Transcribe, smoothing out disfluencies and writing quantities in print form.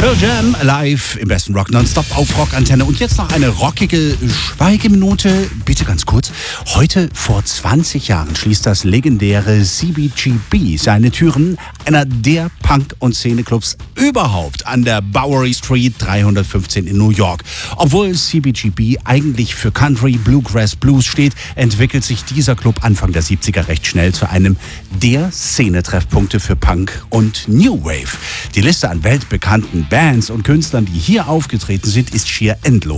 Pearl Jam live im besten Rock nonstop auf Rockantenne. Und jetzt noch eine rockige Schweigeminute. Bitte ganz kurz. Heute vor 20 Jahren schließt das legendäre CBGB seine Türen, einer der Punk- und Szeneclubs überhaupt, an der Bowery Street 315 in New York. Obwohl CBGB eigentlich für Country, Bluegrass, Blues steht, entwickelt sich dieser Club Anfang der 70er recht schnell zu einem der Szenetreffpunkte für Punk und New Wave. Die Liste an weltbekannten Bands und Künstlern, die hier aufgetreten sind, ist schier endlos.